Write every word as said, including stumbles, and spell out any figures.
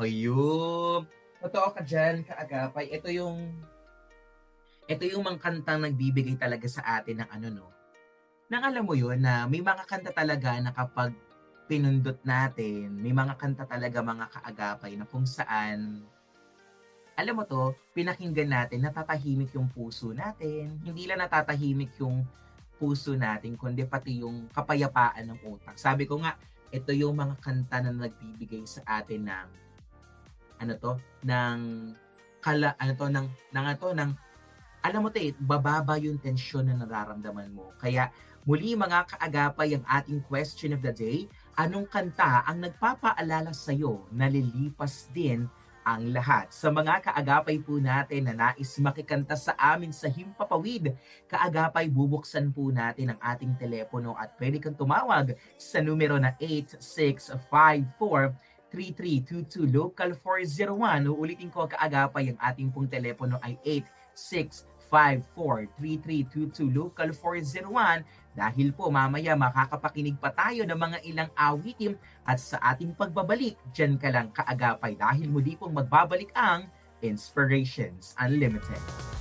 Ayun. Totoo ka diyan, kaagapay. Ito yung ito yung mga kantang nagbibigay talaga sa atin ng ano 'no, ng alam mo yun na may mga kanta talaga na kapag pinundot natin, may mga kanta talaga mga kaagapay na kung saan, alam mo 'to, pinakinggan natin natatahimik yung puso natin. Hindi lang natatahimik yung puso natin kundi pati yung kapayapaan ng utak. Sabi ko nga, ito yung mga kanta na nagbibigay sa atin ng ano 'to, ng kala ano 'to, ng ng ano 'to, ng alam mo 'to, eh, bababa yung tensyon na nararamdaman mo. Kaya muli mga kaagapay ang ating question of the day, anong kanta ang nagpapaalala sa'yo na lilipas din ang lahat? Sa mga kaagapay po natin na nais makikanta sa amin sa Himpapawid, kaagapay bubuksan po natin ang ating telepono at pwede kang tumawag sa numero na eight six five four, three three two two local four zero one. Uulitin ko kaagapay ang ating pong telepono ay eight six five four, three three two two local four zero one dahil po mamaya makakapakinig pa tayo ng mga ilang awitin at sa ating pagbabalik, dyan ka lang kaagapay dahil muli pong magbabalik ang Inspirations Unlimited.